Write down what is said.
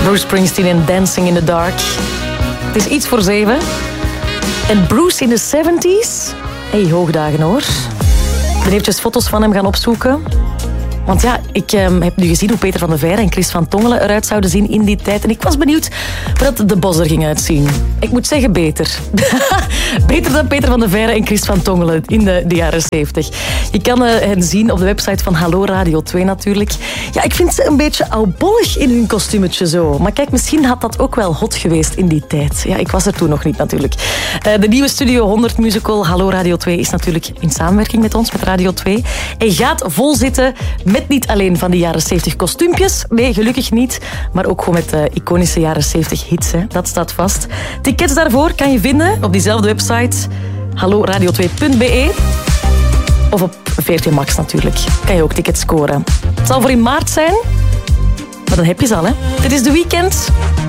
Bruce Springsteen en Dancing in the Dark. Het is iets voor 7. En Bruce in de 70s. Hey, hoogdagen hoor. Ik ben eventjes foto's van hem gaan opzoeken. Want ja, ik heb nu gezien hoe Peter van der Veire en Chris van Tongelen eruit zouden zien in die tijd. En ik was benieuwd hoe dat de Bos er ging uitzien. Ik moet zeggen, beter. Beter dan Peter van der Veire en Chris van Tongelen in de jaren 70. Je kan hen zien op de website van Hallo Radio 2 natuurlijk. Ja, ik vind ze een beetje oudbollig in hun kostuumetje zo. Maar kijk, misschien had dat ook wel hot geweest in die tijd. Ja, ik was er toen nog niet natuurlijk. De nieuwe Studio 100 musical Hallo Radio 2 is natuurlijk in samenwerking met ons, met Radio 2. En gaat vol zitten met niet alleen van die jaren 70 kostuumpjes. Nee, gelukkig niet. Maar ook gewoon met de iconische jaren 70 hits. Hè. Dat staat vast. Tickets daarvoor kan je vinden op diezelfde website. halloradio2.be. Of op VRT Max natuurlijk. Kan je ook tickets scoren. Het zal voor in maart zijn. Maar dan heb je ze al, hè. Dit is The Weeknd.